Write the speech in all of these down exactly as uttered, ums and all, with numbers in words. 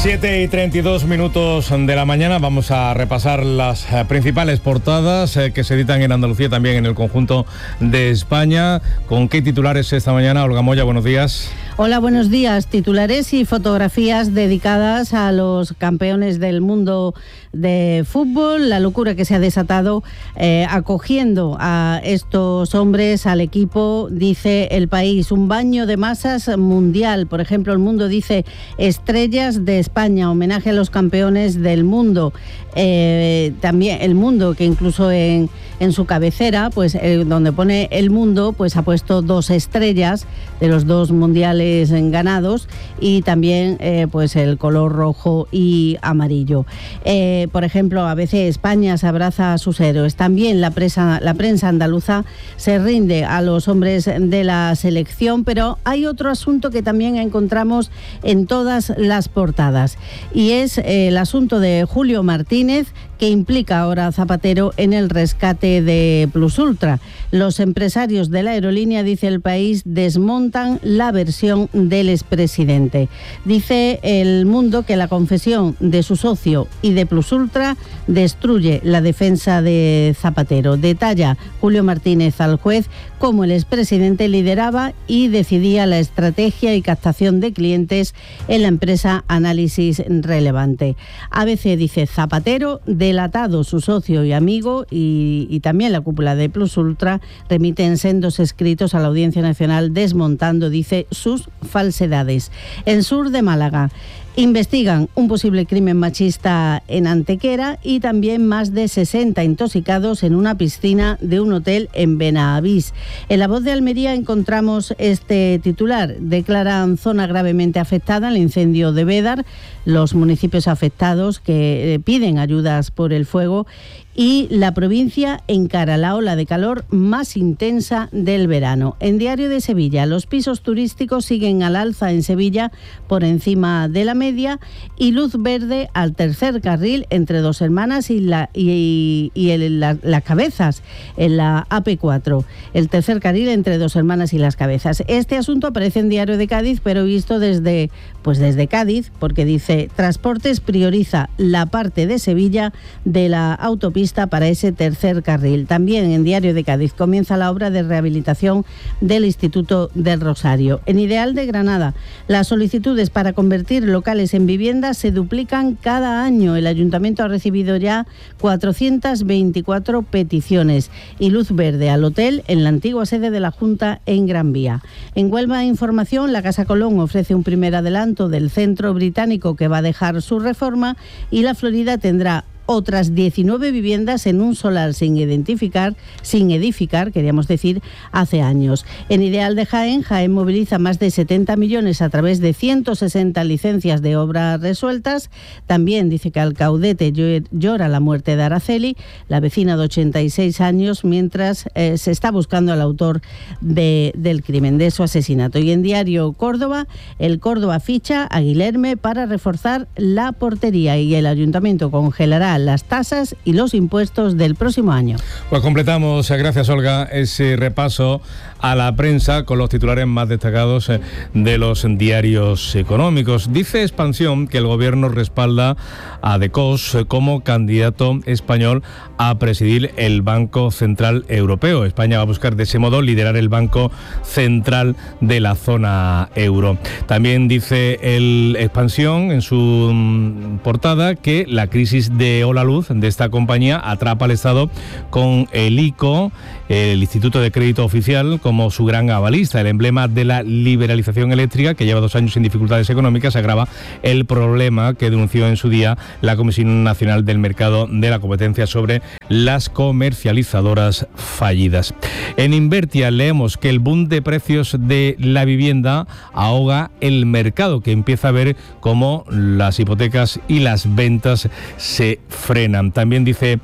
siete y treinta y dos minutos de la mañana. Vamos a repasar las eh, principales portadas eh, que se editan en Andalucía, también en el conjunto de España. ¿Con qué titulares esta mañana? Olga Moya, buenos días. Hola, buenos días. Titulares y fotografías dedicadas a los campeones del mundo de fútbol, la locura que se ha desatado eh, acogiendo a estos hombres al equipo, dice El País. Un baño de masas mundial. Por ejemplo, El Mundo dice estrellas de España, homenaje a los campeones del mundo. Eh, también El Mundo, que incluso en, en su cabecera, pues eh, donde pone El Mundo, pues ha puesto dos estrellas de los dos mundiales ganados y también eh, pues el color rojo y amarillo. Eh, por ejemplo, A B C, España se abraza a sus héroes. También la prensa, la prensa andaluza se rinde a los hombres de la selección, pero hay otro asunto que también encontramos en todas las portadas y es eh, el asunto de Julio Martínez, que implica ahora a Zapatero en el rescate de Plus Ultra. Los empresarios de la aerolínea, dice El País, desmontan la versión del expresidente. Dice El Mundo que la confesión de su socio y de Plus Ultra destruye la defensa de Zapatero. Detalla Julio Martínez al juez cómo el expresidente lideraba y decidía la estrategia y captación de clientes en la empresa Análisis Relevante. A B C dice Zapatero, delatado su socio y amigo, y, y también la cúpula de Plus Ultra remiten sendos escritos a la Audiencia Nacional desmontando, dice, sus falsedades. En Sur de Málaga investigan un posible crimen machista en Antequera y también más de sesenta intoxicados en una piscina de un hotel en Benavís. En La Voz de Almería encontramos este titular. Declaran zona gravemente afectada el incendio de Bédar. Los municipios afectados que piden ayudas por el fuego y la provincia encara la ola de calor más intensa del verano. En Diario de Sevilla, los pisos turísticos siguen al alza en Sevilla por encima de la media y luz verde al tercer carril entre Dos Hermanas y, la, y, y el, la, las Cabezas en la A P cuatro. El tercer carril entre Dos Hermanas y Las Cabezas. Este asunto aparece en Diario de Cádiz, pero visto desde, pues desde Cádiz, porque dice Transportes prioriza la parte de Sevilla de la autopista para ese tercer carril. También en Diario de Cádiz comienza la obra de rehabilitación del Instituto del Rosario. En Ideal de Granada, las solicitudes para convertir locales en viviendas se duplican cada año. El Ayuntamiento ha recibido ya cuatrocientas veinticuatro peticiones y luz verde al hotel en la antigua sede de la Junta en Gran Vía. En Huelva Información, la Casa Colón ofrece un primer adelanto del centro británico que va a dejar su reforma y la Florida tendrá otras diecinueve viviendas en un solar sin identificar, sin edificar, queríamos decir, hace años. En Ideal de Jaén, Jaén moviliza más de setenta millones a través de ciento sesenta licencias de obras resueltas. También dice que Alcaudete llora la muerte de Araceli, la vecina de ochenta y seis años, mientras eh, se está buscando al autor de, del crimen, de su asesinato. Y en Diario Córdoba, el Córdoba ficha a Guilherme para reforzar la portería y el Ayuntamiento congelará las tasas y los impuestos del próximo año. Pues completamos, gracias Olga, ese repaso a la prensa con los titulares más destacados de los diarios económicos. Dice Expansión que el gobierno respalda a De Cos como candidato español a presidir el Banco Central Europeo. España va a buscar de ese modo liderar el Banco Central de la zona euro. También dice el Expansión en su portada que la crisis de Holaluz, de esta compañía, atrapa al Estado con el I C O, el Instituto de Crédito Oficial, como su gran avalista. El emblema de la liberalización eléctrica, que lleva dos años sin dificultades económicas, agrava el problema que denunció en su día la Comisión Nacional del Mercado de la Competencia sobre las comercializadoras fallidas. En Invertia leemos que el boom de precios de la vivienda ahoga el mercado, que empieza a ver cómo las hipotecas y las ventas se frenan. También dice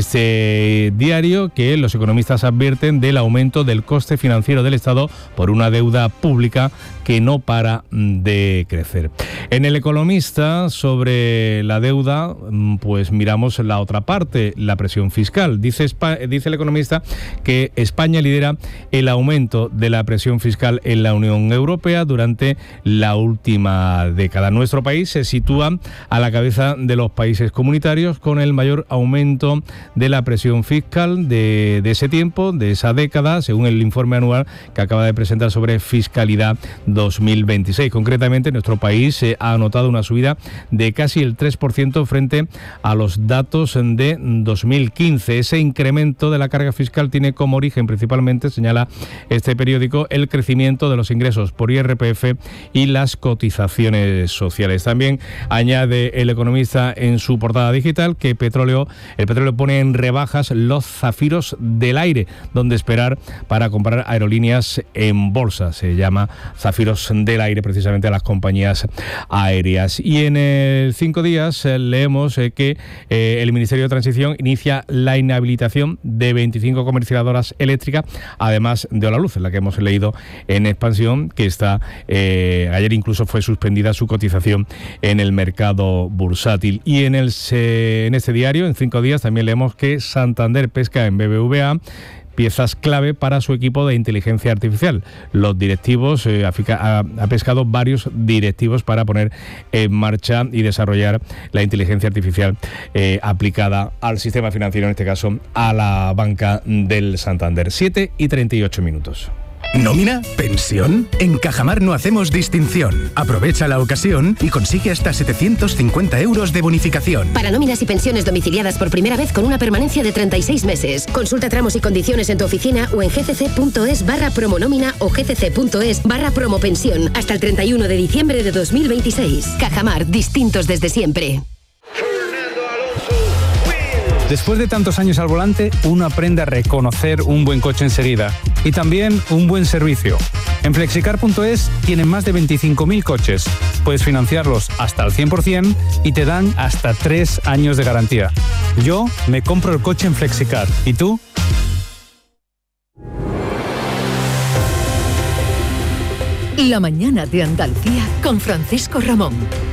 este diario que los economistas advierten del aumento del coste financiero del Estado por una deuda pública que no para de crecer. En El Economista, sobre la deuda, pues miramos la otra parte, la presión fiscal. Dice, dice El Economista que España lidera el aumento de la presión fiscal en la Unión Europea durante la última década. Nuestro país se sitúa a la cabeza de los países comunitarios con el mayor aumento de la presión fiscal de, de ese tiempo, de esa década, según el informe anual que acaba de presentar sobre fiscalidad dos mil veintiséis. Concretamente, nuestro país eh, ha anotado una subida de casi el tres por ciento frente a los datos de dos mil quince. Ese incremento de la carga fiscal tiene como origen principalmente, señala este periódico, el crecimiento de los ingresos por I R P F y las cotizaciones sociales. También añade El Economista en su portada digital que petróleo, el petróleo pone en rebajas los zafiros del aire, donde esperar para comprar aerolíneas en bolsa. Se llama zafiros del aire precisamente a las compañías aéreas. Y en el Cinco Días eh, leemos eh, que eh, el Ministerio de Transición inicia la inhabilitación de veinticinco comercializadoras eléctricas, además de Holaluz, en la que hemos leído en Expansión, que está eh, ayer incluso fue suspendida su cotización en el mercado bursátil. Y en, el, en este diario, en Cinco Días, también leemos que Santander pesca en B B V A piezas clave para su equipo de inteligencia artificial. Los directivos, eh, ha, ha pescado varios directivos para poner en marcha y desarrollar la inteligencia artificial eh, aplicada al sistema financiero, en este caso a la banca del Santander. siete y treinta y ocho minutos. ¿Nómina? ¿Pensión? En Cajamar no hacemos distinción. Aprovecha la ocasión y consigue hasta setecientos cincuenta euros de bonificación. Para nóminas y pensiones domiciliadas por primera vez con una permanencia de treinta y seis meses. Consulta tramos y condiciones en tu oficina o en gcc.es barra promonómina o gcc.es barra promopensión hasta el treinta y uno de diciembre de dos mil veintiséis. Cajamar, distintos desde siempre. Después de tantos años al volante, uno aprende a reconocer un buen coche enseguida y también un buen servicio. En flexicar punto es tienen más de veinticinco mil coches. Puedes financiarlos hasta el cien por ciento y te dan hasta tres años de garantía. Yo me compro el coche en Flexicar. ¿Y tú? La mañana de Andalucía con Francisco Ramón.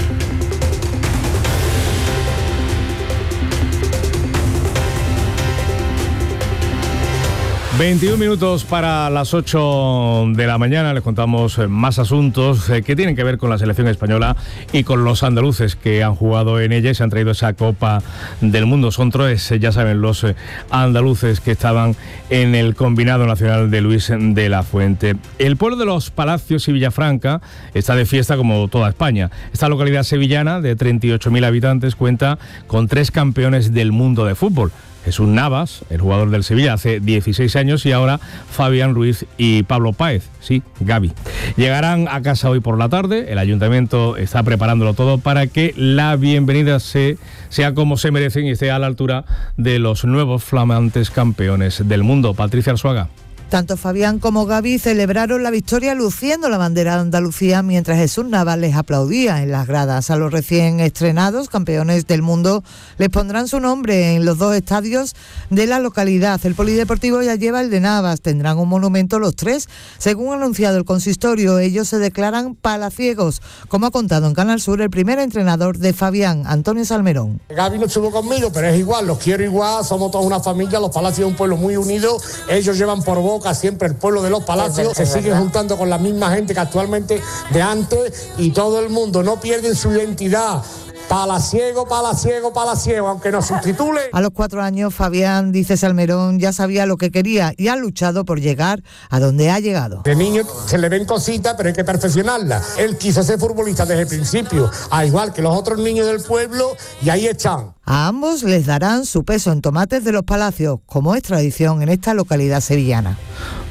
veintiún minutos para las ocho de la mañana. Les contamos más asuntos que tienen que ver con la selección española y con los andaluces que han jugado en ella y se han traído esa Copa del Mundo. Son tres, ya saben, los andaluces que estaban en el combinado nacional de Luis de la Fuente. El pueblo de los Palacios y Villafranca está de fiesta como toda España. Esta localidad sevillana de treinta y ocho mil habitantes cuenta con tres campeones del mundo de fútbol. Jesús Navas, el jugador del Sevilla hace dieciséis años, y ahora Fabián Ruiz y Pablo Páez, sí, Gavi. Llegarán a casa hoy por la tarde. El ayuntamiento está preparándolo todo para que la bienvenida se, sea como se merecen y esté a la altura de los nuevos flamantes campeones del mundo. Patricia Arzuaga. Tanto Fabián como Gavi celebraron la victoria luciendo la bandera de Andalucía mientras Jesús Navas les aplaudía en las gradas. A los recién estrenados campeones del mundo les pondrán su nombre en los dos estadios de la localidad. El polideportivo ya lleva el de Navas. Tendrán un monumento los tres. Según ha anunciado el consistorio, ellos se declaran palaciegos, como ha contado en Canal Sur el primer entrenador de Fabián, Antonio Salmerón. Gavi no estuvo conmigo, pero es igual, los quiero igual, somos toda una familia, los Palacios es un pueblo muy unido, ellos llevan por boca siempre el pueblo de los Palacios, se siguen juntando con la misma gente que actualmente de antes y todo el mundo, no pierden su identidad. Palaciego, palaciego, palaciego, aunque nos subtitule. A los cuatro años, Fabián, dice Salmerón, ya sabía lo que quería y ha luchado por llegar a donde ha llegado. De niño se le ven cositas, pero hay que perfeccionarlas. Él quiso ser futbolista desde el principio, al igual que los otros niños del pueblo, y ahí están. A ambos les darán su peso en tomates de los Palacios, como es tradición en esta localidad sevillana.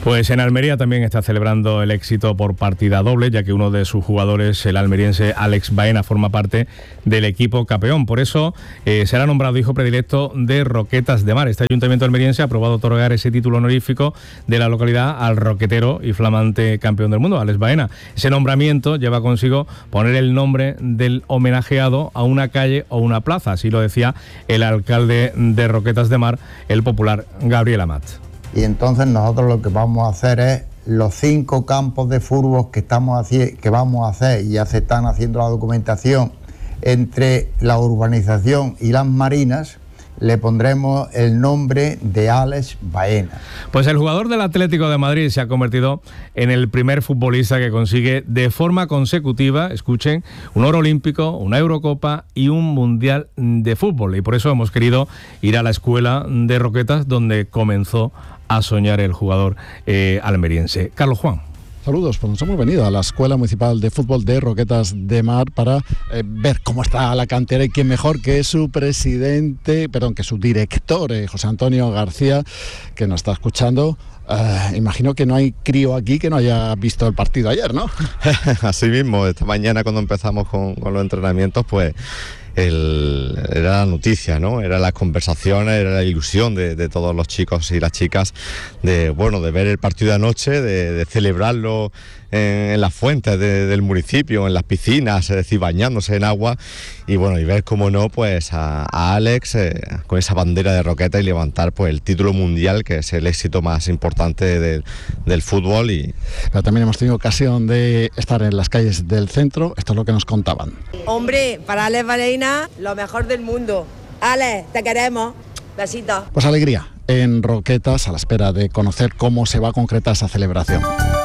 Pues en Almería también está celebrando el éxito por partida doble, ya que uno de sus jugadores, el almeriense Alex Baena, forma parte del equipo campeón. Por eso eh, será nombrado hijo predilecto de Roquetas de Mar. Este ayuntamiento almeriense ha aprobado otorgar ese título honorífico de la localidad al roquetero y flamante campeón del mundo, Alex Baena. Ese nombramiento lleva consigo poner el nombre del homenajeado a una calle o una plaza, así lo decía el alcalde de Roquetas de Mar, el popular Gabriel Amat. Y entonces nosotros lo que vamos a hacer es los cinco campos de fútbol que estamos haciendo, que vamos a hacer, y ya se están haciendo la documentación entre la urbanización y las marinas, le pondremos el nombre de Alex Baena. Pues el jugador del Atlético de Madrid se ha convertido en el primer futbolista que consigue de forma consecutiva, escuchen, un oro olímpico, una Eurocopa y un Mundial de fútbol. Y por eso hemos querido ir a la escuela de Roquetas, donde comenzó a soñar el jugador eh, almeriense. Carlos Juan. Saludos, pues nos hemos venido a la Escuela Municipal de Fútbol de Roquetas de Mar para eh, ver cómo está la cantera, y quién mejor que su presidente, perdón, que su director, eh, José Antonio García, que nos está escuchando. Uh, imagino que no hay crío aquí que no haya visto el partido ayer, ¿no? Así mismo, esta mañana cuando empezamos con, con los entrenamientos, pues El, era la noticia, ¿no? Era las conversaciones, era la ilusión de, de todos los chicos y las chicas de, bueno, de ver el partido de anoche, de, de celebrarlo en, en las fuentes de, del municipio, en las piscinas, es decir, bañándose en agua, y bueno, y ver cómo no, pues a, a Alex eh, con esa bandera de Roqueta y levantar pues el título mundial, que es el éxito más importante de, del fútbol. Y pero también hemos tenido ocasión de estar en las calles del centro. Esto es lo que nos contaban. Hombre, para Alex Baena, lo mejor del mundo. Alex, te queremos. Besitos. Pues alegría en Roquetas, a la espera de conocer cómo se va a concretar esa celebración.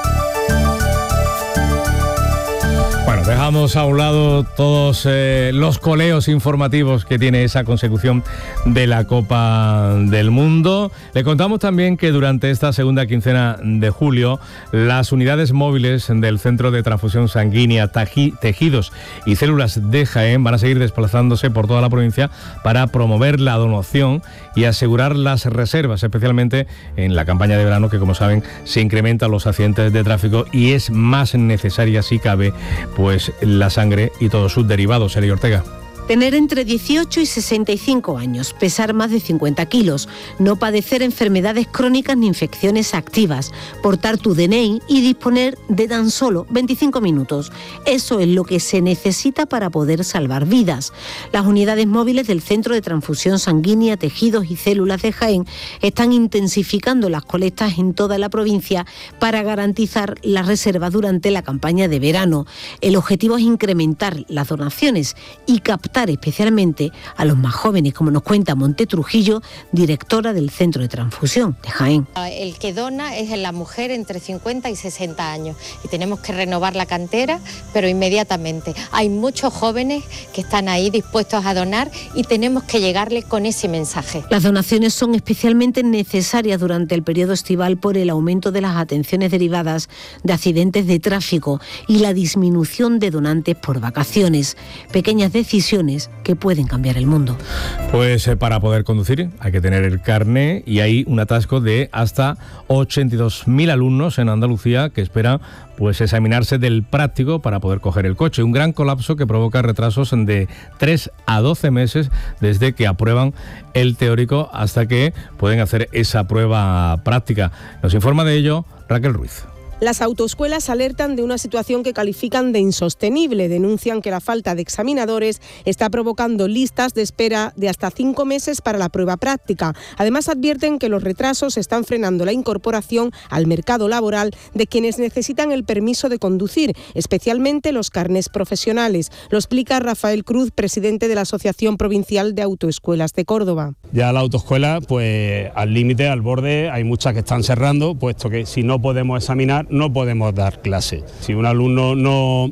Bueno, dejamos a un lado todos eh, los coleos informativos que tiene esa consecución de la Copa del Mundo. Le contamos también que durante esta segunda quincena de julio, las unidades móviles del Centro de Transfusión Sanguínea, Tejidos y Células de Jaén van a seguir desplazándose por toda la provincia para promover la donación y asegurar las reservas, especialmente en la campaña de verano, que como saben se incrementan los accidentes de tráfico y es más necesaria, si cabe, pues la sangre y todos sus derivados. Eli Ortega. Tener entre dieciocho y sesenta y cinco años, pesar más de cincuenta kilos, no padecer enfermedades crónicas ni infecciones activas, portar tu D N I y disponer de tan solo veinticinco minutos. Eso es lo que se necesita para poder salvar vidas. Las unidades móviles del Centro de Transfusión Sanguínea, Tejidos y Células de Jaén están intensificando las colectas en toda la provincia para garantizar las reservas durante la campaña de verano. El objetivo es incrementar las donaciones y captar especialmente a los más jóvenes, como nos cuenta Monte Trujillo, directora del Centro de Transfusión de Jaén. El que dona es la mujer entre cincuenta y sesenta años y tenemos que renovar la cantera, pero inmediatamente. Hay muchos jóvenes que están ahí dispuestos a donar y tenemos que llegarles con ese mensaje. Las donaciones son especialmente necesarias durante el periodo estival por el aumento de las atenciones derivadas de accidentes de tráfico y la disminución de donantes por vacaciones. Pequeñas decisiones que pueden cambiar el mundo. Pues eh, para poder conducir hay que tener el carné, y hay un atasco de hasta ochenta y dos mil alumnos en Andalucía que esperan pues examinarse del práctico para poder coger el coche. Un gran colapso que provoca retrasos de tres a doce meses desde que aprueban el teórico hasta que pueden hacer esa prueba práctica. Nos informa de ello Raquel Ruiz. Las autoescuelas alertan de una situación que califican de insostenible. Denuncian que la falta de examinadores está provocando listas de espera de hasta cinco meses para la prueba práctica. Además, advierten que los retrasos están frenando la incorporación al mercado laboral de quienes necesitan el permiso de conducir, especialmente los carnés profesionales. Lo explica Rafael Cruz, presidente de la Asociación Provincial de Autoescuelas de Córdoba. Ya la autoescuela, pues al límite, al borde, hay muchas que están cerrando, puesto que si no podemos examinar, no podemos dar clase. Si un alumno no,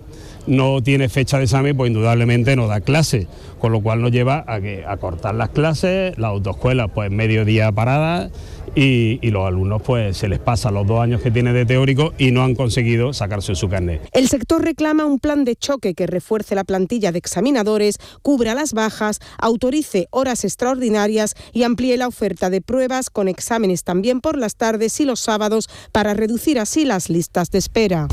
no tiene fecha de examen, pues indudablemente no da clase, con lo cual nos lleva a, que, a cortar las clases, las autoescuelas pues mediodía paradas y, y los alumnos pues se les pasa los dos años que tienen de teórico y no han conseguido sacarse su carnet. El sector reclama un plan de choque que refuerce la plantilla de examinadores, cubra las bajas, autorice horas extraordinarias y amplíe la oferta de pruebas con exámenes también por las tardes y los sábados para reducir así las listas de espera.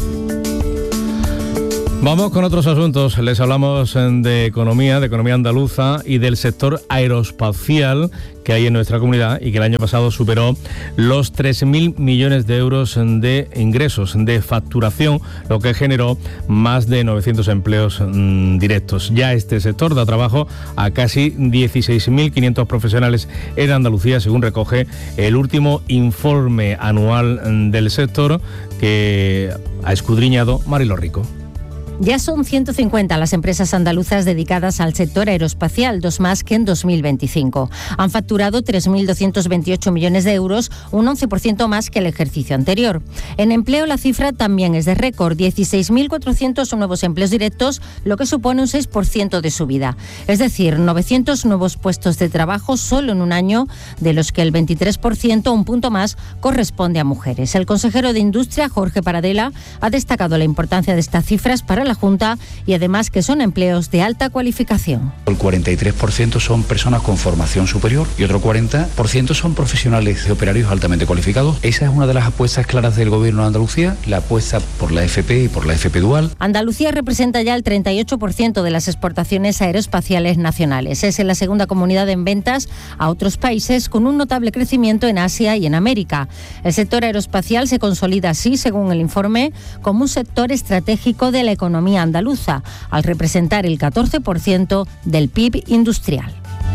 Vamos con otros asuntos. Les hablamos de economía, de economía andaluza y del sector aeroespacial que hay en nuestra comunidad y que el año pasado superó los tres mil millones de euros de ingresos, de facturación, lo que generó más de novecientos empleos mmm, directos. Ya este sector da trabajo a casi dieciséis mil quinientos profesionales en Andalucía, según recoge el último informe anual del sector que ha escudriñado Marilo Rico. Ya son ciento cincuenta las empresas andaluzas dedicadas al sector aeroespacial, dos más que en dos mil veinticinco. Han facturado tres mil doscientos veintiocho millones de euros, un once por ciento más que el ejercicio anterior. En empleo la cifra también es de récord, dieciséis mil cuatrocientos nuevos empleos directos, lo que supone un seis por ciento de subida. Es decir, novecientos nuevos puestos de trabajo solo en un año, de los que el veintitrés por ciento, un punto más, corresponde a mujeres. El consejero de Industria, Jorge Paradela, ha destacado la importancia de estas cifras para la Junta y además que son empleos de alta cualificación. El cuarenta y tres por ciento son personas con formación superior y otro cuarenta por ciento son profesionales y operarios altamente cualificados. Esa es una de las apuestas claras del Gobierno de Andalucía, la apuesta por la F P y por la F P dual. Andalucía representa ya el treinta y ocho por ciento de las exportaciones aeroespaciales nacionales. Es la segunda comunidad en ventas a otros países, con un notable crecimiento en Asia y en América. El sector aeroespacial se consolida así, según el informe, como un sector estratégico de la economía andaluza, al representar el catorce por ciento del P I B industrial.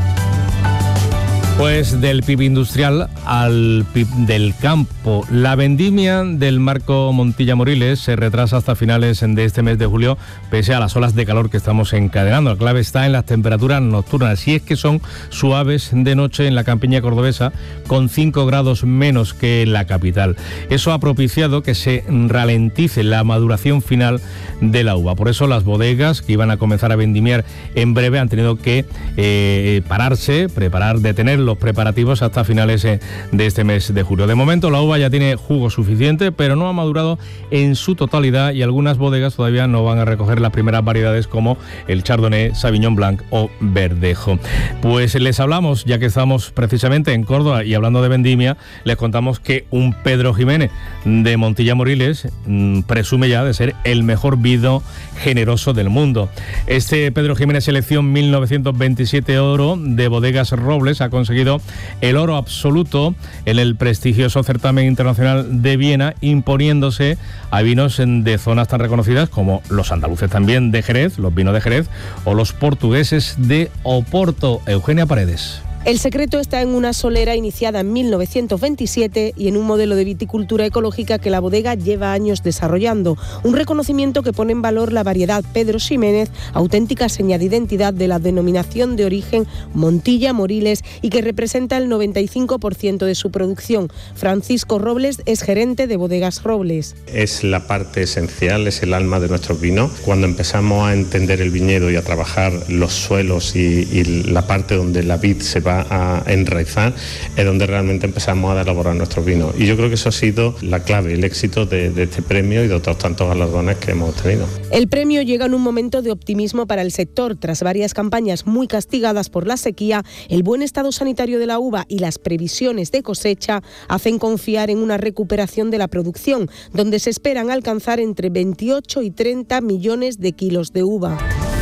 Pues del P I B industrial al P I B del campo. La vendimia del Marco Montilla Moriles se retrasa hasta finales de este mes de julio, pese a las olas de calor que estamos encadenando. La clave está en las temperaturas nocturnas, y es que son suaves de noche en la campiña cordobesa, con cinco grados menos que en la capital. Eso ha propiciado que se ralentice la maduración final de la uva. Por eso las bodegas que iban a comenzar a vendimiar en breve han tenido que eh, pararse, preparar, detener los preparativos hasta finales de este mes de julio. De momento la uva ya tiene jugo suficiente, pero no ha madurado en su totalidad, y algunas bodegas todavía no van a recoger las primeras variedades como el Chardonnay, Sauvignon Blanc o Verdejo. Pues les hablamos, ya que estamos precisamente en Córdoba y hablando de vendimia, les contamos que un Pedro Jiménez de Montilla Moriles mmm, presume ya de ser el mejor vino generoso del mundo. Este Pedro Jiménez selección mil novecientos veintisiete oro de Bodegas Robles ha conseguido el oro absoluto en el prestigioso certamen internacional de Viena, imponiéndose a vinos de zonas tan reconocidas como los andaluces también de Jerez, los vinos de Jerez, o los portugueses de Oporto. Eugenia Paredes. El secreto está en una solera iniciada en mil novecientos veintisiete y en un modelo de viticultura ecológica que la bodega lleva años desarrollando. Un reconocimiento que pone en valor la variedad Pedro Ximénez, auténtica seña de identidad de la denominación de origen Montilla Moriles, y que representa el noventa y cinco por ciento de su producción. Francisco Robles es gerente de Bodegas Robles. Es la parte esencial, es el alma de nuestros vinos. Cuando empezamos a entender el viñedo y a trabajar los suelos y, y la parte donde la vid se va a enraizar, es donde realmente empezamos a elaborar nuestros vinos. Y yo creo que eso ha sido la clave, el éxito de, de este premio y de otros tantos galardones que hemos tenido. El premio llega en un momento de optimismo para el sector. Tras varias campañas muy castigadas por la sequía, el buen estado sanitario de la uva y las previsiones de cosecha hacen confiar en una recuperación de la producción, donde se esperan alcanzar entre veintiocho y treinta millones de kilos de uva.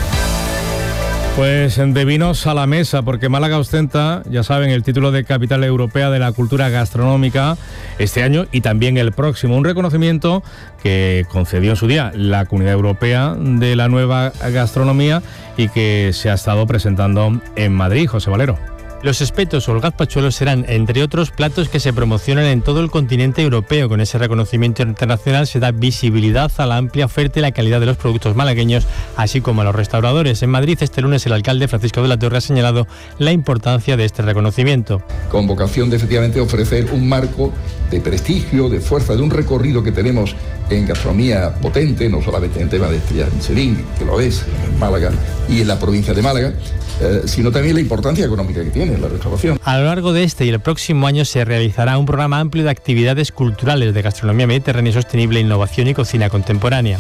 Pues de vinos a la mesa, porque Málaga ostenta, ya saben, el título de Capital Europea de la Cultura Gastronómica este año y también el próximo. Un reconocimiento que concedió en su día la Comunidad Europea de la Nueva Gastronomía y que se ha estado presentando en Madrid. José Valero. Los espetos o el gazpachuelo serán, entre otros, platos que se promocionan en todo el continente europeo. Con ese reconocimiento internacional se da visibilidad a la amplia oferta y la calidad de los productos malagueños, así como a los restauradores. En Madrid, este lunes, el alcalde Francisco de la Torre ha señalado la importancia de este reconocimiento. Con vocación de efectivamente ofrecer un marco de prestigio, de fuerza, de un recorrido que tenemos en gastronomía potente, no solamente en el tema de estrellas Michelin, que lo es en Málaga y en la provincia de Málaga, eh, sino también la importancia económica que tiene la restauración. A lo largo de este y el próximo año se realizará un programa amplio de actividades culturales de gastronomía mediterránea sostenible, innovación y cocina contemporánea.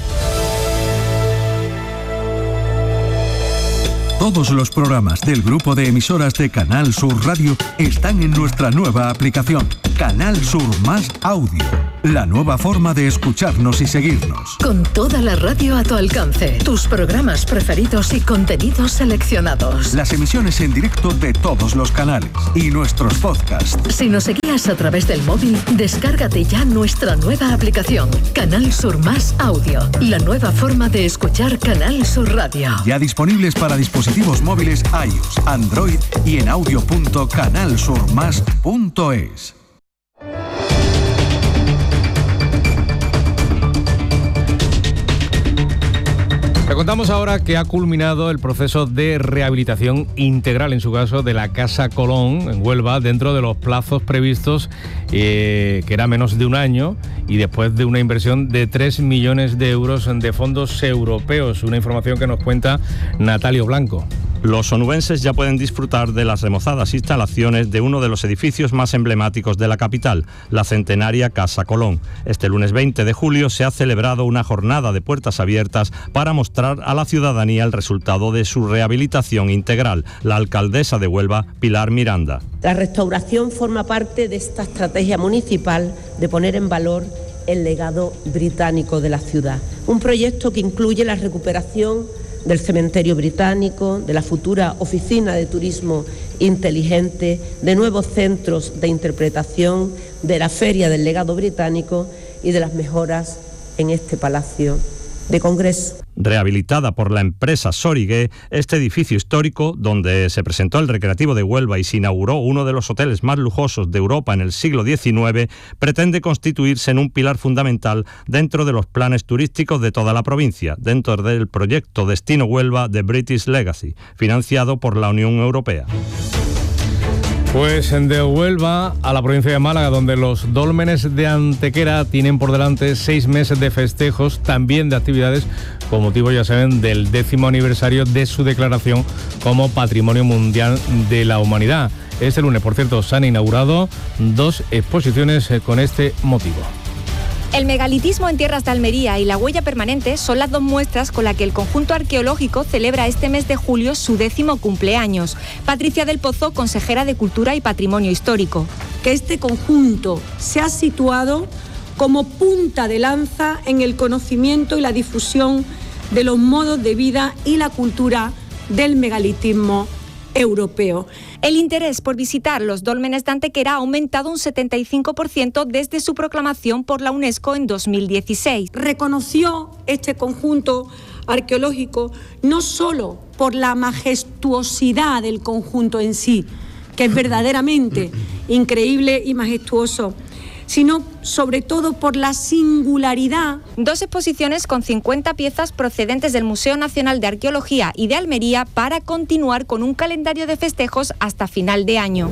Todos los programas del grupo de emisoras de Canal Sur Radio están en nuestra nueva aplicación, Canal Sur Más Audio, la nueva forma de escucharnos y seguirnos. Con toda la radio a tu alcance, tus programas preferidos y contenidos seleccionados. Las emisiones en directo de todos los canales y nuestros podcasts. Si nos seguías a través del móvil, descárgate ya nuestra nueva aplicación, Canal Sur Más Audio, la nueva forma de escuchar Canal Sur Radio. Ya disponibles para dispositivos móviles iOS, Android y en audio punto canal sur más punto es. Le contamos ahora que ha culminado el proceso de rehabilitación integral, en su caso, de la Casa Colón en Huelva, dentro de los plazos previstos, eh, que era menos de un año, y después de una inversión de tres millones de euros de fondos europeos. Una información que nos cuenta Natalio Blanco. Los onubenses ya pueden disfrutar de las remozadas instalaciones de uno de los edificios más emblemáticos de la capital, la centenaria Casa Colón. Este lunes veinte de julio se ha celebrado una jornada de puertas abiertas para mostrar a la ciudadanía el resultado de su rehabilitación integral. La alcaldesa de Huelva, Pilar Miranda. La restauración forma parte de esta estrategia municipal de poner en valor el legado británico de la ciudad. Un proyecto que incluye la recuperación del cementerio británico, de la futura oficina de turismo inteligente, de nuevos centros de interpretación, de la Feria del Legado Británico y de las mejoras en este Palacio de Congreso. Rehabilitada por la empresa Sorigué, este edificio histórico, donde se presentó el Recreativo de Huelva y se inauguró uno de los hoteles más lujosos de Europa en el siglo diecinueve, pretende constituirse en un pilar fundamental dentro de los planes turísticos de toda la provincia, dentro del proyecto Destino Huelva de British Legacy, financiado por la Unión Europea. Pues de Huelva a la provincia de Málaga, donde los dólmenes de Antequera tienen por delante seis meses de festejos, también de actividades, con motivo, ya saben, del décimo aniversario de su declaración como Patrimonio Mundial de la Humanidad. Este lunes, por cierto, se han inaugurado dos exposiciones con este motivo. El megalitismo en tierras de Almería y la huella permanente son las dos muestras con las que el conjunto arqueológico celebra este mes de julio su décimo cumpleaños. Patricia del Pozo, consejera de Cultura y Patrimonio Histórico. Que este conjunto se ha situado como punta de lanza en el conocimiento y la difusión de los modos de vida y la cultura del megalitismo europeo. El interés por visitar los dólmenes de Antequera ha aumentado un setenta y cinco por ciento desde su proclamación por la UNESCO en dos mil dieciséis. Reconoció este conjunto arqueológico no solo por la majestuosidad del conjunto en sí, que es verdaderamente increíble y majestuoso, sino sobre todo por la singularidad. Dos exposiciones con cincuenta piezas procedentes del Museo Nacional de Arqueología y de Almería para continuar con un calendario de festejos hasta final de año.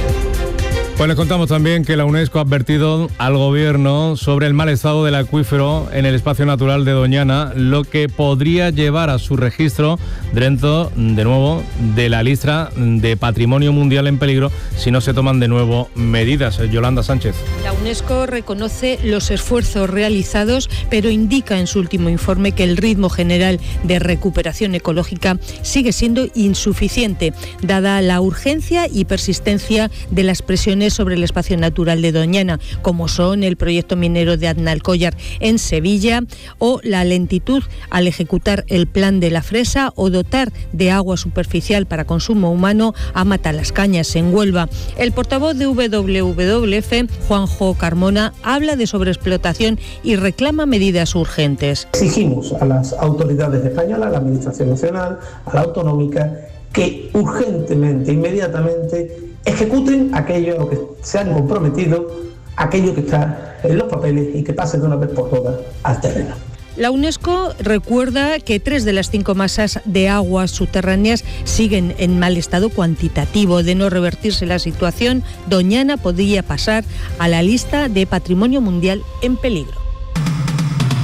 Pues les contamos también que la UNESCO ha advertido al Gobierno sobre el mal estado del acuífero en el espacio natural de Doñana, lo que podría llevar a su registro dentro, de nuevo, de la lista de Patrimonio Mundial en peligro si no se toman de nuevo medidas. Yolanda Sánchez. La UNESCO reconoce los esfuerzos realizados, pero indica en su último informe que el ritmo general de recuperación ecológica sigue siendo insuficiente, dada la urgencia y persistencia de las presiones sobre el espacio natural de Doñana, como son el proyecto minero de Aznalcóllar en Sevilla o la lentitud al ejecutar el plan de la fresa o dotar de agua superficial para consumo humano a Matalascañas en Huelva. El portavoz de W W F, Juanjo Carmona, habla de sobreexplotación y reclama medidas urgentes. Exigimos a las autoridades españolas, a la Administración Nacional, a la autonómica, que urgentemente, inmediatamente, ejecuten aquello a lo que se han comprometido, aquello que está en los papeles y que pase de una vez por todas al terreno. La UNESCO recuerda que tres de las cinco masas de aguas subterráneas siguen en mal estado cuantitativo. De no revertirse la situación, Doñana podría pasar a la lista de Patrimonio Mundial en peligro.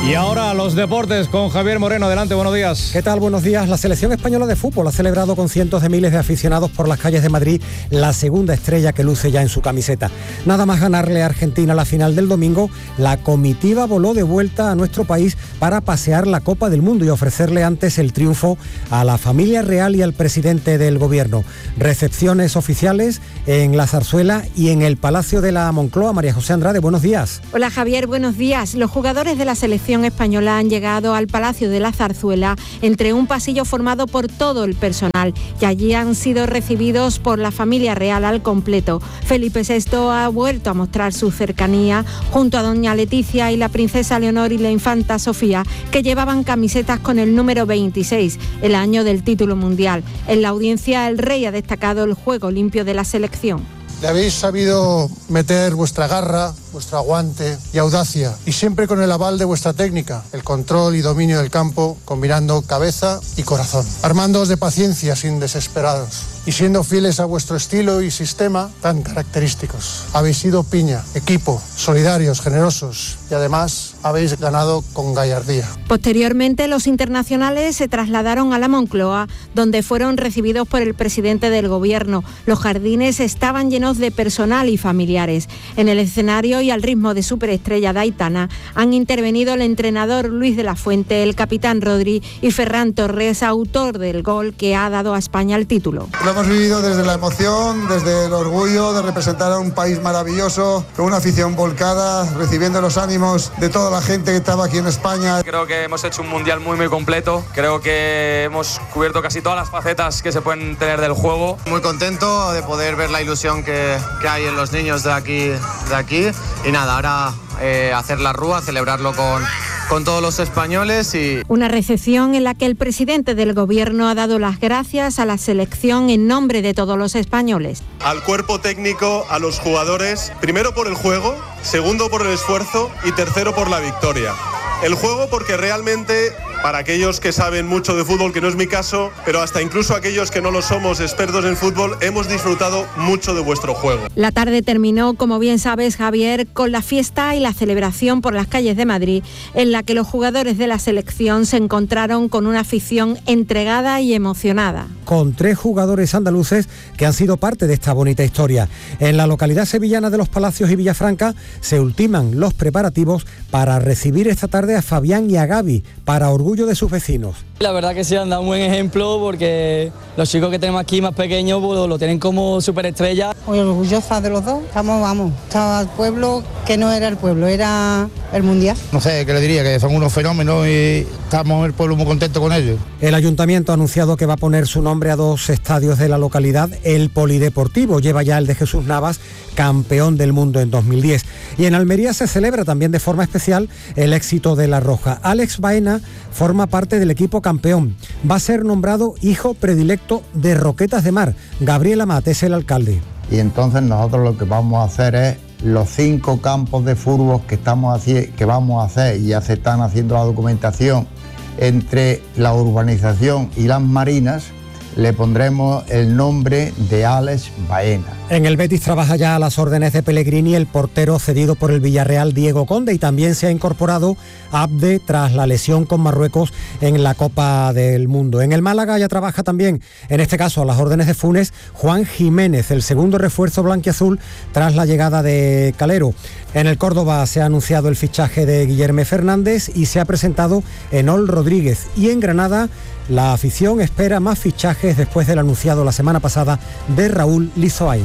Y ahora los deportes con Javier Moreno. Adelante, buenos días. ¿Qué tal? Buenos días. La selección española de fútbol ha celebrado con cientos de miles de aficionados por las calles de Madrid la segunda estrella que luce ya en su camiseta. Nada más ganarle a Argentina la final del domingo, la comitiva voló de vuelta a nuestro país para pasear la Copa del Mundo y ofrecerle antes el triunfo a la familia real y al presidente del gobierno. Recepciones oficiales en la Zarzuela y en el Palacio de la Moncloa. María José Andrade, buenos días. Hola Javier, buenos días. Los jugadores de la selección española han llegado al Palacio de la Zarzuela entre un pasillo formado por todo el personal y allí han sido recibidos por la familia real al completo. Felipe sexto ha vuelto a mostrar su cercanía junto a doña Leticia y la princesa Leonor y la infanta Sofía, que llevaban camisetas con el número veintiséis, el año del título mundial. En la audiencia el rey ha destacado el juego limpio de la selección. Le habéis sabido meter vuestra garra, vuestro aguante y audacia, y siempre con el aval de vuestra técnica, el control y dominio del campo, combinando cabeza y corazón, armándoos de paciencia sin desesperados y siendo fieles a vuestro estilo y sistema tan característicos. Habéis sido piña, equipo, solidarios, generosos y además habéis ganado con gallardía. Posteriormente, los internacionales se trasladaron a la Moncloa, donde fueron recibidos por el presidente del gobierno. Los jardines estaban llenos de personal y familiares. En el escenario y al ritmo de superestrella de Aitana han intervenido el entrenador Luis de la Fuente, el capitán Rodri y Ferran Torres, autor del gol que ha dado a España el título. Lo hemos vivido desde la emoción, desde el orgullo de representar a un país maravilloso, con una afición volcada, recibiendo los ánimos de toda la gente que estaba aquí en España. Creo que hemos hecho un mundial muy muy completo, creo que hemos cubierto casi todas las facetas que se pueden tener del juego. Muy contento de poder ver la ilusión que, que hay en los niños de aquí, de aquí. Y nada, ahora eh, hacer la rúa, celebrarlo con, con todos los españoles. Y una recepción en la que el presidente del gobierno ha dado las gracias a la selección en nombre de todos los españoles. Al cuerpo técnico, a los jugadores, primero por el juego, segundo por el esfuerzo y tercero por la victoria. El juego porque realmente, para aquellos que saben mucho de fútbol, que no es mi caso, pero hasta incluso aquellos que no lo somos expertos en fútbol, hemos disfrutado mucho de vuestro juego. La tarde terminó, como bien sabes, Javier, con la fiesta y la celebración por las calles de Madrid, en la que los jugadores de la selección se encontraron con una afición entregada y emocionada. Con tres jugadores andaluces que han sido parte de esta bonita historia. En la localidad sevillana de Los Palacios y Villafranca se ultiman los preparativos para recibir esta tarde a Fabián y a Gaby, para orgullo de sus vecinos. La verdad que sí han dado un buen ejemplo, porque los chicos que tenemos aquí más pequeños pues, lo tienen como superestrella. Muy orgullosa de los dos. Estamos, vamos, estaba el pueblo que no era el pueblo, era el mundial. No sé, ¿qué le diría? Que son unos fenómenos y estamos el pueblo muy contento con ellos. El ayuntamiento ha anunciado que va a poner su nombre a dos estadios de la localidad. El Polideportivo lleva ya el de Jesús Navas, campeón del mundo en dos mil diez. Y en Almería se celebra también de forma especial el éxito de La Roja. Alex Baena forma parte del equipo campeón. Va a ser nombrado hijo predilecto de Roquetas de Mar. Gabriel Amat es el alcalde. Y entonces nosotros lo que vamos a hacer es los cinco campos de fútbol que, estamos haci- que vamos a hacer, y ya se están haciendo la documentación entre la urbanización y las marinas, le pondremos el nombre de Alex Baena. En el Betis trabaja ya a las órdenes de Pellegrini el portero cedido por el Villarreal Diego Conde, y también se ha incorporado Abde tras la lesión con Marruecos en la Copa del Mundo. En el Málaga ya trabaja también, en este caso a las órdenes de Funes, Juan Jiménez, el segundo refuerzo blanquiazul tras la llegada de Calero. En el Córdoba se ha anunciado el fichaje de Guillermo Fernández y se ha presentado Enol Rodríguez, y en Granada la afición espera más fichajes después del anunciado la semana pasada de Raúl Lizoain.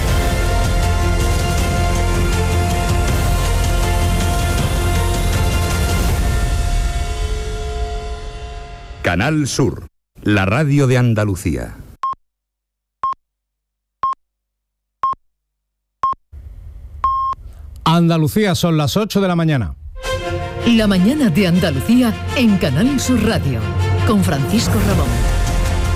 Canal Sur, la radio de Andalucía. Andalucía, son las ocho de la mañana. La mañana de Andalucía en Canal Sur Radio, con Francisco Ramón.